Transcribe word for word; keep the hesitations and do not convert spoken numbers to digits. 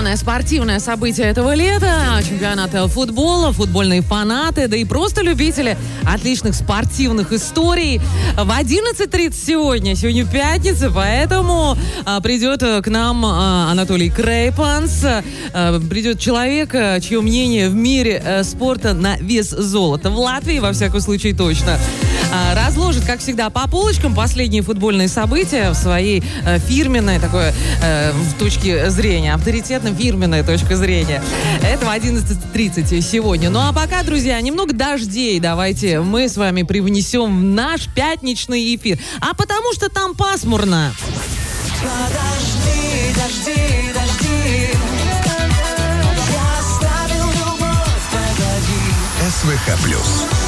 главное спортивное событие этого лета. Чемпионат футбола, футбольные фанаты, да и просто любители отличных спортивных историй. В одиннадцать тридцать сегодня, сегодня пятница, поэтому а, придет к нам а, Анатолий Крейпанс. А, придет человек, чье мнение в мире а, спорта на вес золота. В Латвии, во всяком случае, точно. А, разложит, как всегда, по полочкам последние футбольные события в своей а, фирменной такой а, в точке зрения, авторитетно фирменная точка зрения. Это в одиннадцать тридцать сегодня. Ну а пока, друзья, немного дождей давайте мы с вами привнесем в наш пятничный эфир. А потому что там пасмурно. Подожди, дожди, дожди. Я оставил любовь, погоди. СВХ плюс.